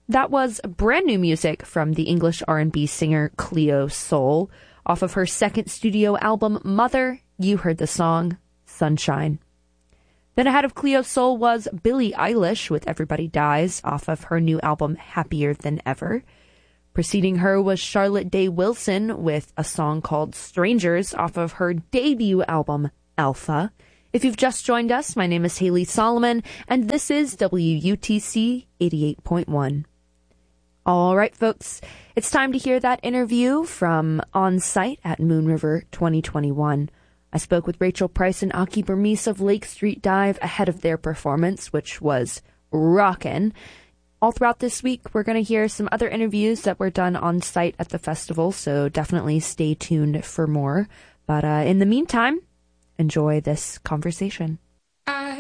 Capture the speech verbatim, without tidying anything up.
That was brand new music from the English R and B singer Cleo Sol. Off of her second studio album, Mother, you heard the song Sunshine. Then ahead of Cleo Sol was Billie Eilish with Everybody Dies off of her new album Happier Than Ever. Preceding her was Charlotte Day Wilson with a song called Strangers off of her debut album Alpha. If you've just joined us, my name is Haley Solomon, and this is W U T C eighty-eight point one. All right, folks, it's time to hear that interview from On Site at Moon River twenty twenty-one. I spoke with Rachel Price and Aki Bermise of Lake Street Dive ahead of their performance, which was rockin'. All throughout this week, we're going to hear some other interviews that were done on site at the festival, so definitely stay tuned for more. But uh, in the meantime, enjoy this conversation.